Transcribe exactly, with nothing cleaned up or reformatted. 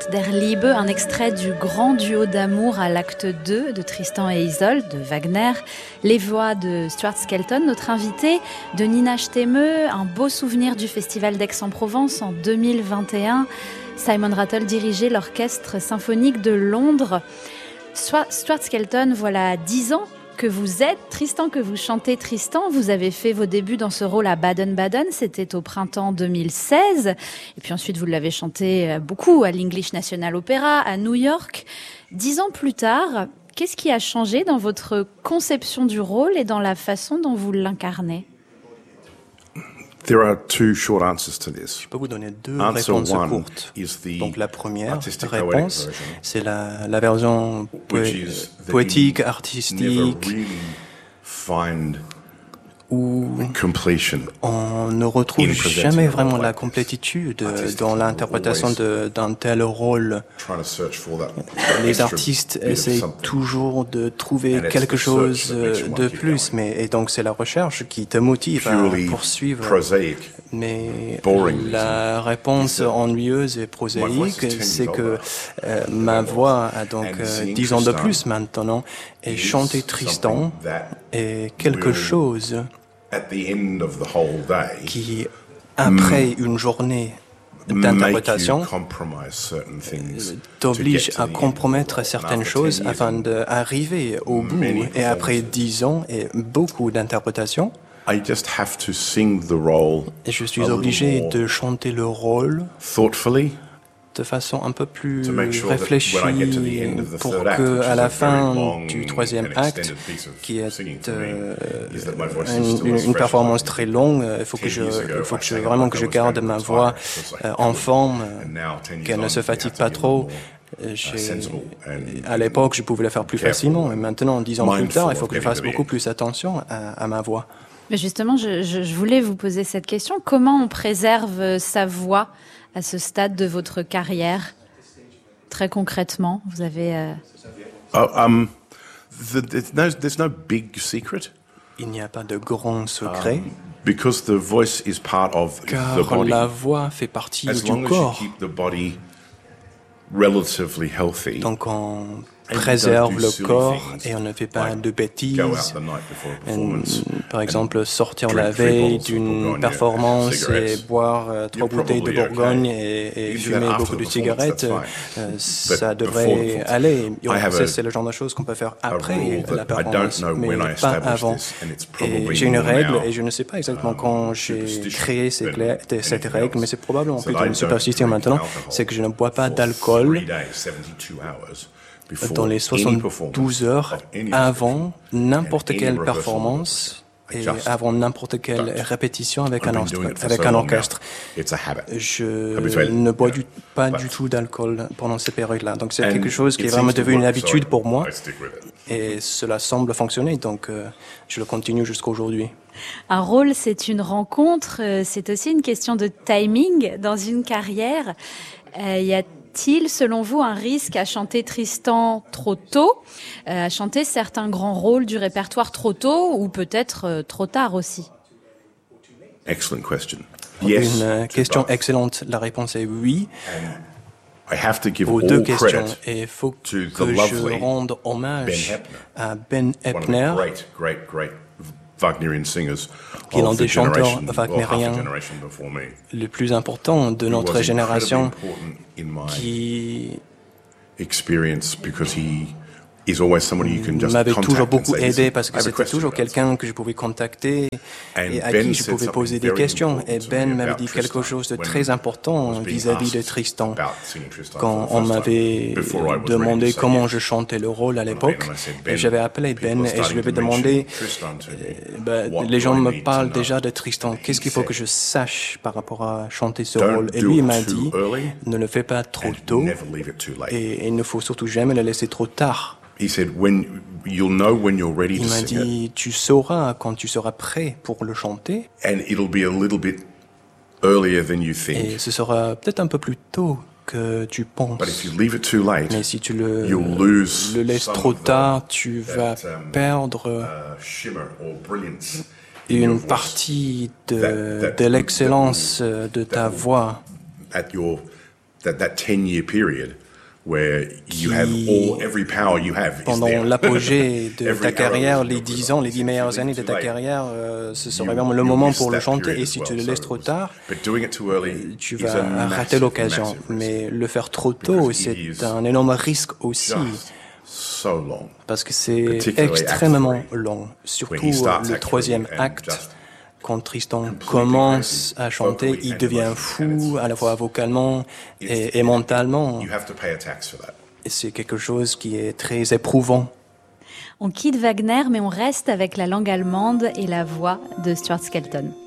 Nacht der Liebe, un extrait du grand duo d'amour à l'acte deux de Tristan et Isolde de Wagner, les voix de Stuart Skelton, notre invité, de Nina Stemeux, un beau souvenir du Festival d'Aix-en-Provence en deux mille vingt et un. Simon Rattle dirigeait l'Orchestre symphonique de Londres. Stuart Skelton, voilà dix ans que vous êtes Tristan, que vous chantez Tristan. Vous avez fait vos débuts dans ce rôle à Baden-Baden, c'était au printemps deux mille seize. Et puis ensuite, vous l'avez chanté beaucoup à l'English National Opera, à New York. Dix ans plus tard, qu'est-ce qui a changé dans votre conception du rôle et dans la façon dont vous l'incarnez ? There are two short answers to this. Je peux vous donner deux Answer réponses one courtes. is the Donc la première artistic réponse, version, c'est la, la version po- which is that poétique, you never artistique, really find où completion. on ne retrouve in presenting jamais a role vraiment like la this. complétude Artistes dans are l'interprétation always de, d'un tel rôle. Trying to search for that Les extra artistes bit of essayent something. toujours de trouver And it's quelque the chose search that makes you de want to keep plus, going. mais et donc c'est la recherche qui te motive à Purely poursuivre. prosaic. Mais boring la reason réponse is that ennuyeuse et my voice prosaïque, is ten c'est years que older euh, ma voix a donc And euh, singing dix ans de Tristan plus maintenant, et is chanter Tristan something that est quelque will, chose at the end of the whole day, qui, après une journée make you d'interprétation, compromise certain things t'oblige to get to à the end compromettre of the role. And certaines after choses ten years afin and d'arriver au bout. many Et après performances. dix ans et beaucoup d'interprétations, I just have to sing the role et je suis a little obligé more de chanter le rôle thoughtfully de façon un peu plus to make sure that réfléchie when I get to the end of the pour third act, que, which à is la a very fin long du troisième and acte, extended piece of qui est singing for me, euh, is that my voice is une, still une- as une fresh performance as it très was longue, il faut que ten je, years ago il faut if que I je sang it vraiment like que I je was garde going to ma retire, voix because I euh, en couldn't. forme, And now, ten years qu'elle ne on, se you fatigue have to pas be a little trop. more, Euh, uh, j'ai- sensible and- À l'époque, je pouvais le faire plus careful facilement, and mais maintenant, dix ans plus mindful tard, il faut of que je getting fasse to the beaucoup end. plus attention à, à ma voix. Mais justement, je, je, je voulais vous poser cette question. Comment on préserve sa voix à ce stade de votre carrière ? Très concrètement, vous avez... Euh... Oh, um, the, there's, no, there's no big secret Il n'y a pas de grand secret, because the voice is part of the car body. la voix fait partie As du long as you corps. keep the body relatively healthy, Donc on and you préserve don't do le silly corps things et on ne fait pas like de bêtises. go out the night before a performance, Euh, Par and exemple, sortir drink la three veille bottles of d'une Bourgogne performance et cigarettes. boire euh, trois You're bouteilles de probably Bourgogne okay. et, et You do fumer that after beaucoup the de performance, cigarettes, that's euh, fine. ça But devrait before the performance, aller. I have Ça, a- c'est le genre de choses qu'on peut faire a après rule la that I don't performance, know mais when I pas established avant. this, and it's Et probably j'ai une more règle now, et je ne sais pas exactement um, quand j'ai superstition créé ces than clés- cette anything règle, else. mais c'est probablement So plutôt I une don't superstition drink maintenant, alcohol c'est que je ne bois pas for d'alcool three days, seventy-two hours before dans les any soixante-douze heures performance of any avant n'importe and any quelle rehearsal performance I et just avant n'importe quelle don't. répétition avec I've un, been doing instru- it for avec so un long orchestre. now. It's a habit. Je Habituel, ne bois yeah. du, pas But- du tout d'alcool pendant ces périodes-là. Donc c'est And quelque chose qui it est vraiment seems to devenu une work, so habitude I- pour moi I stick with it. et cela semble fonctionner. Donc euh, je le continue jusqu'à aujourd'hui. Un rôle, c'est une rencontre, euh, c'est aussi une question de timing dans une carrière. Euh, y a-t-il, selon vous, un risque à chanter Tristan trop tôt, euh, à chanter certains grands rôles du répertoire trop tôt ou peut-être euh, trop tard aussi ? Excellent question. Yes, Une euh, to question both. excellente. La réponse est oui I have to give aux all deux questions. credit Et il faut to que the je lovely rende Ben hommage Heppner, à Ben one of the Heppner, great, great, great Wagnerian singers qui est l'un of the des chanteurs generation, well, half a wagnériens generation before me. le plus important de He notre was génération, incredibly important in my qui experience because he is always somebody you can just m'avait contact toujours and beaucoup say, aidé "Listen, parce I que have a c'était question toujours about this." quelqu'un que je pouvais contacter And et à Ben qui je said pouvais poser something des very questions. important Et to Ben me m'avait about dit quelque Tristan chose de when très I important was being vis-à-vis de asked Tristan. about singing Tristan Quand for on the first m'avait time, before I was ready demandé to say comment yes. je chantais le rôle à l'époque, Ben, I said, et Ben, j'avais appelé people Ben are et je starting lui avais to mention demandé, Tristan to me. euh, ben, What les gens do I me need to parlent know? déjà de Tristan, And qu'est-ce he qu'il faut said, que je sache par rapport à chanter ce "Don't rôle? Et do lui, it il m'a too dit, early ne le fais pas trop and tôt never leave it too late." et, et il ne faut surtout jamais le laisser trop tard. He said, "When you'll know when you're ready Il to m'a sing it, dit, tu sauras quand tu seras prêt pour le chanter, and it'll be a little bit earlier than you et think. ce sera peut-être un peu plus tôt que tu penses. But if you leave it too late, Mais si tu le, you'll lose le laisses some trop of the- tard, tu vas that, um, perdre uh, shimmer or brilliance in your une voice partie de, that- that- de l'excellence de ta voix at your that that ten-year period where you have all every power you have is Pendant there. l'apogée de Every ta carrière, arrow is les your dix ans, les dix meilleures années de ta Too late. carrière, euh, ce serait You- vraiment le you moment miss pour le that chanter. period Et as si well, tu le so laisses it trop was- tard, But doing it too early tu is vas a massive, rater l'occasion. massive risk. Mais le faire trop tôt, Because c'est it is un énorme risque aussi. Just so long. Parce que c'est Particularly extrêmement act three, long. Surtout where he starts le act troisième three and acte. just Quand Tristan completely commence crazy, à chanter, vocally il and devient emotionally, fou, and à la fois vocalement It's- et, et mentalement. You have to pay a tax for that. Et c'est quelque chose qui est très éprouvant. On quitte Wagner, mais on reste avec la langue allemande et la voix de Stuart Skelton.